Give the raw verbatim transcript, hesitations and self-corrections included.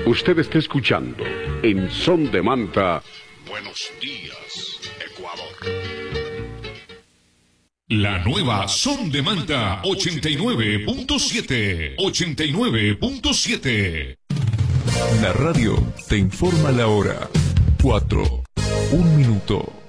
Usted está escuchando en Son de Manta. Buenos días, Ecuador. La nueva Son de Manta ochenta y nueve punto siete. ochenta y nueve punto siete. La radio te informa la hora. Cuatro. Un minuto.